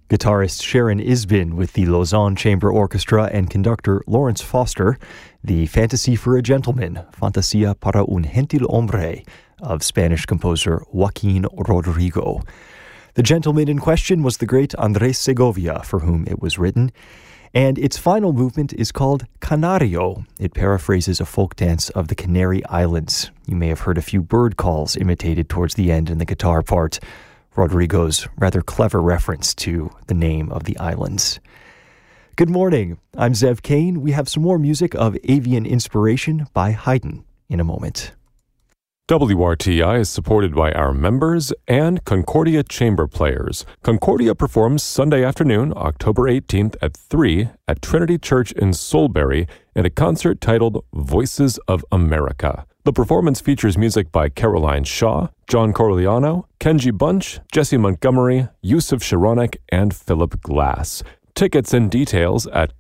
Guitarist Sharon Isbin with the Lausanne Chamber Orchestra and conductor Lawrence Foster, the Fantasy for a Gentleman, Fantasía para un Gentil Hombre, of Spanish composer Joaquin Rodrigo. The gentleman in question was the great Andrés Segovia, for whom it was written, and its final movement is called Canario. It paraphrases a folk dance of the Canary Islands. You may have heard a few bird calls imitated towards the end in the guitar part. Rodrigo's rather clever reference to the name of the islands. Good morning. I'm Zev Kane. We have some more music of avian inspiration by Haydn in a moment. WRTI is supported by our members and Concordia Chamber Players. Concordia performs Sunday afternoon, October 18th at 3 at Trinity Church in Soulbury in a concert titled Voices of America. The performance features music by Caroline Shaw, John Corigliano, Kenji Bunch, Jesse Montgomery, Yusuf Sharonik, and Philip Glass. Tickets and details at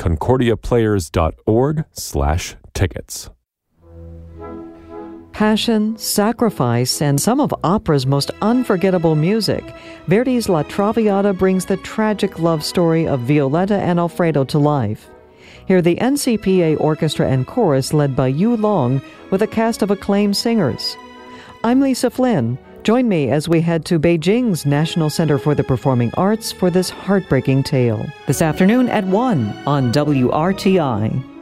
concordiaplayers.org/tickets. Passion, sacrifice, and some of opera's most unforgettable music. Verdi's La Traviata brings the tragic love story of Violetta and Alfredo to life. Hear the NCPA Orchestra and Chorus led by Yu Long with a cast of acclaimed singers. I'm Lisa Flynn. Join me as we head to Beijing's National Center for the Performing Arts for this heartbreaking tale. This afternoon at 1 on WRTI.